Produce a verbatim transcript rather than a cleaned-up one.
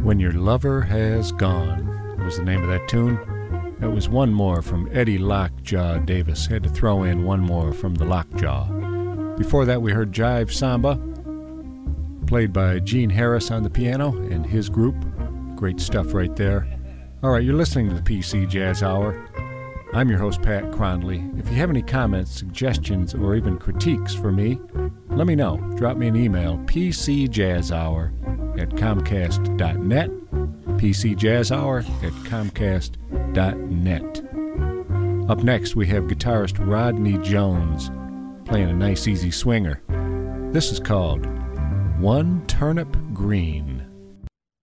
When Your Lover Has Gone was the name of that tune. It was one more from Eddie Lockjaw Davis. Had to throw in one more from the Lockjaw. Before that, we heard Jive Samba, played by Gene Harris on the piano and his group. Great stuff right there. All right, you're listening to the P C Jazz Hour. I'm your host, Pat Cronley. If you have any comments, suggestions, or even critiques for me, let me know. Drop me an email, p c jazz hour at comcast dot net, p c jazz hour at comcast dot net. Up next, we have guitarist Rodney Jones playing a nice, easy swinger. This is called One Turnip Green.